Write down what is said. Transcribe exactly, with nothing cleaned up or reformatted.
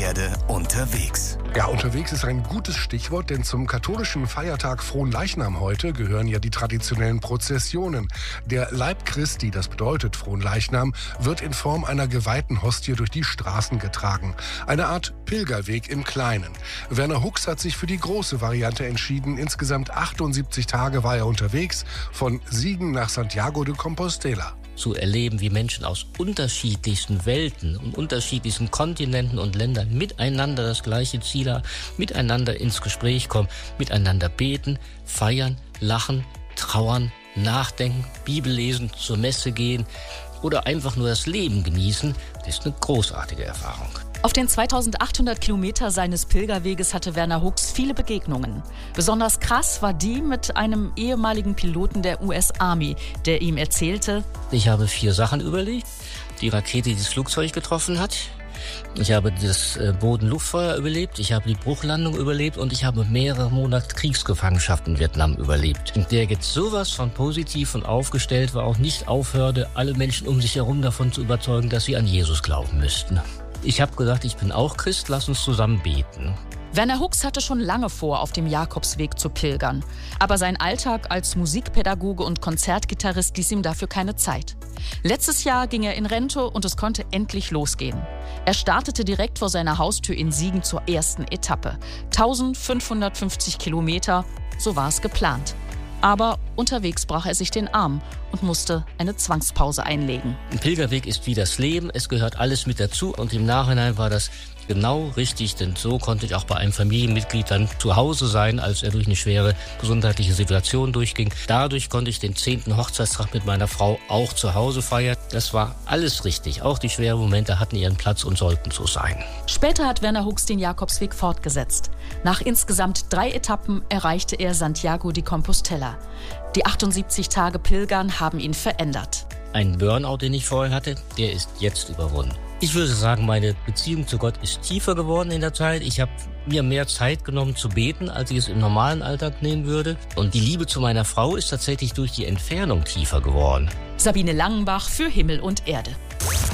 Erde unterwegs. Ja, unterwegs ist ein gutes Stichwort, denn zum katholischen Feiertag Fronleichnam heute gehören ja die traditionellen Prozessionen. Der Leib Christi, das bedeutet Fronleichnam, wird in Form einer geweihten Hostie durch die Straßen getragen. Eine Art Pilgerweg im Kleinen. Werner Hux hat sich für die große Variante entschieden. Insgesamt achtundsiebzig Tage war er unterwegs, von Siegen nach Santiago de Compostela. Zu erleben, wie Menschen aus unterschiedlichsten Welten und unterschiedlichsten Kontinenten und Ländern miteinander das gleiche Ziel haben, miteinander ins Gespräch kommen, miteinander beten, feiern, lachen, trauern, nachdenken, Bibel lesen, zur Messe gehen oder einfach nur das Leben genießen, das ist eine großartige Erfahrung. Auf den zweitausendachthundert Kilometer seines Pilgerweges hatte Werner Hux viele Begegnungen. Besonders krass war die mit einem ehemaligen Piloten der U S Army, der ihm erzählte: Ich habe vier Sachen überlegt. Die Rakete, die das Flugzeug getroffen hat. Ich habe das Boden-Luftfeuer überlebt, ich habe die Bruchlandung überlebt und ich habe mehrere Monate Kriegsgefangenschaft in Vietnam überlebt. Und der jetzt sowas von positiv und aufgestellt war, auch nicht aufhörte, alle Menschen um sich herum davon zu überzeugen, dass sie an Jesus glauben müssten. Ich habe gesagt, ich bin auch Christ, lass uns zusammen beten. Werner Hux hatte schon lange vor, auf dem Jakobsweg zu pilgern. Aber sein Alltag als Musikpädagoge und Konzertgitarrist ließ ihm dafür keine Zeit. Letztes Jahr ging er in Rente und es konnte endlich losgehen. Er startete direkt vor seiner Haustür in Siegen zur ersten Etappe. eintausendfünfhundertfünfzig Kilometer, so war es geplant. Aber unterwegs brach er sich den Arm und musste eine Zwangspause einlegen. Ein Pilgerweg ist wie das Leben, es gehört alles mit dazu und im Nachhinein war das genau richtig, denn so konnte ich auch bei einem Familienmitglied dann zu Hause sein, als er durch eine schwere gesundheitliche Situation durchging. Dadurch konnte ich den zehnten Hochzeitstag mit meiner Frau auch zu Hause feiern. Das war alles richtig. Auch die schweren Momente hatten ihren Platz und sollten so sein. Später hat Werner Hux den Jakobsweg fortgesetzt. Nach insgesamt drei Etappen erreichte er Santiago de Compostela. Die achtundsiebzig Tage Pilgern haben ihn verändert. Ein Burnout, den ich vorher hatte, der ist jetzt überwunden. Ich würde sagen, meine Beziehung zu Gott ist tiefer geworden in der Zeit. Ich habe mir mehr Zeit genommen zu beten, als ich es im normalen Alltag nehmen würde. Und die Liebe zu meiner Frau ist tatsächlich durch die Entfernung tiefer geworden. Sabine Langenbach für Himmel und Erde.